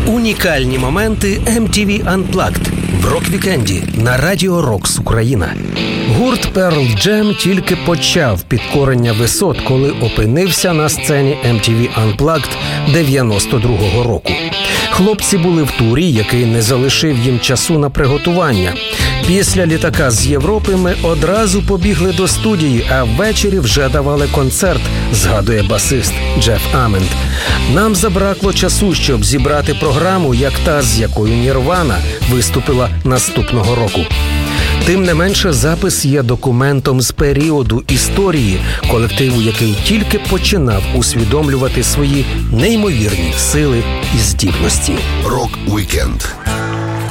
Унікальні моменти MTV Unplugged в рок-вікенді на Радіо Рокс Україна. Гурт Pearl Jam тільки почав підкорення висот, коли опинився на сцені MTV Unplugged 92-го року. Хлопці були в турі, який не залишив їм часу на приготування. Після літака з Європи ми одразу побігли до студії, а ввечері вже давали концерт, згадує басист Джеф Аменд. Нам забракло часу, щоб зібрати програму, як та, з якою Нірвана виступила наступного року. Тим не менше, запис є документом з періоду історії колективу, який тільки починав усвідомлювати свої неймовірні сили і здібності. Рок-вікенд